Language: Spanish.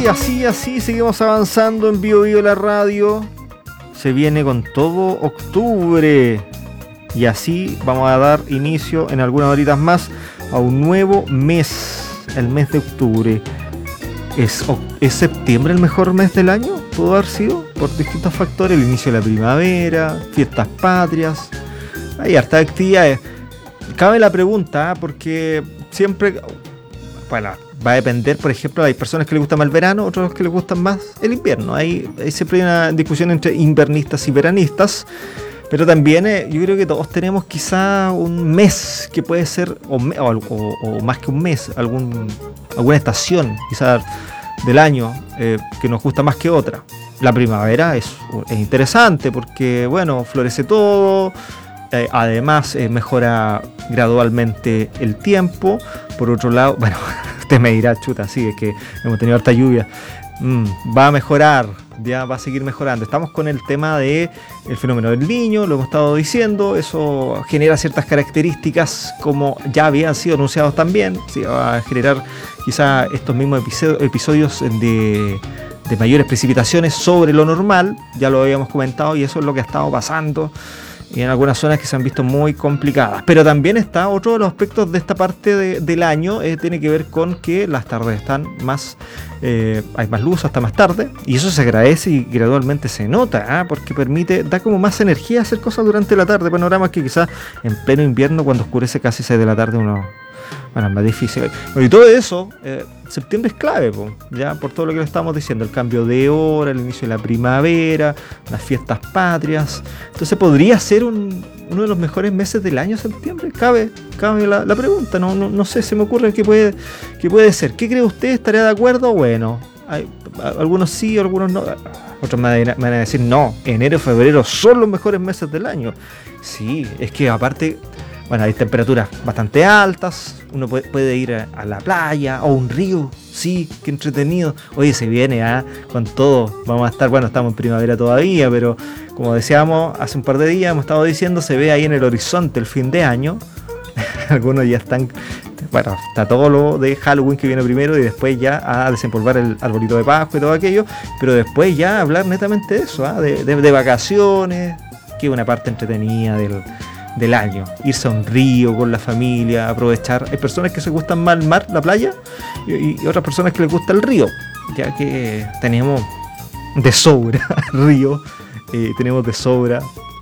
así seguimos avanzando en Bio Bio la radio. Se viene con todo octubre. Y así vamos a dar inicio en algunas horitas más a un nuevo mes, el mes de octubre. ¿Es septiembre el mejor mes del año? Pudo haber sido por distintos factores, el inicio de la primavera, fiestas patrias, hay hartas actividades. Cabe la pregunta, porque siempre, bueno, va a depender, por ejemplo, hay personas que les gusta más el verano, otros que les gustan más el invierno. Hay siempre hay una discusión entre invernistas y veranistas. Pero también yo creo que todos tenemos quizá un mes que puede ser, o más que un mes, alguna estación quizá del año que nos gusta más que otra. La primavera es interesante porque, bueno, florece todo, además mejora gradualmente el tiempo. Por otro lado, bueno, usted me dirá, chuta, sí, es que hemos tenido harta lluvia. Va a mejorar, ya va a seguir mejorando. Estamos con el tema del fenómeno del Niño, lo hemos estado diciendo. Eso genera ciertas características como ya habían sido anunciados también. Sí, va a generar quizá estos mismos episodios de mayores precipitaciones sobre lo normal. Ya lo habíamos comentado y eso es lo que ha estado pasando. Y en algunas zonas que se han visto muy complicadas. Pero también está otro de los aspectos de esta parte del año, tiene que ver con que las tardes están más, hay más luz hasta más tarde, y eso se agradece y gradualmente se nota, porque da como más energía a hacer cosas durante la tarde, panoramas que quizás en pleno invierno, cuando oscurece casi 6 de la tarde, es más difícil. Y todo eso, septiembre es clave, ya por todo lo que le estamos diciendo, el cambio de hora, el inicio de la primavera, las fiestas patrias. Entonces podría ser uno de los mejores meses del año, septiembre. Cabe la pregunta, no sé, se me ocurre que puede ser. ¿Qué cree usted? ¿Estaría de acuerdo? Bueno, algunos sí, algunos no. Otros me van a decir, no, enero y febrero son los mejores meses del año. Sí, es que aparte, bueno, hay temperaturas bastante altas, uno puede ir a la playa o un río, sí, qué entretenido. Oye, se viene con todo, vamos a estar, bueno, estamos en primavera todavía, pero como decíamos hace un par de días, hemos estado diciendo, se ve ahí en el horizonte el fin de año. Algunos ya están, bueno, está todo lo de Halloween que viene primero y después ya a desempolvar el arbolito de Pascua y todo aquello, pero después ya hablar netamente de eso, de vacaciones, que es una parte entretenida del año, irse a un río con la familia, aprovechar. Hay personas que se gustan más el mar, la playa, y otras personas que les gusta el río, ya que tenemos de sobra río, tenemos de sobra